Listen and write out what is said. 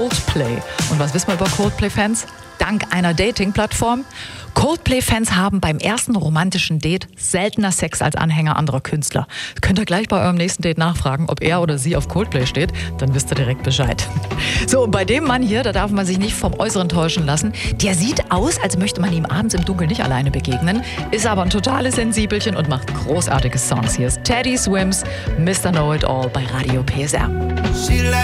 Coldplay. Und was wissen wir über Coldplay-Fans? Dank einer Dating-Plattform. Coldplay-Fans haben beim ersten romantischen Date seltener Sex als Anhänger anderer Künstler. Könnt ihr gleich bei eurem nächsten Date nachfragen, ob er oder sie auf Coldplay steht, dann wisst ihr direkt Bescheid. So, und bei dem Mann hier, da darf man sich nicht vom Äußeren täuschen lassen. Der sieht aus, als möchte man ihm abends im Dunkeln nicht alleine begegnen, ist aber ein totales Sensibelchen und macht großartige Songs. Hier ist Teddy Swims, Mr. Know-It-All bei Radio PSR.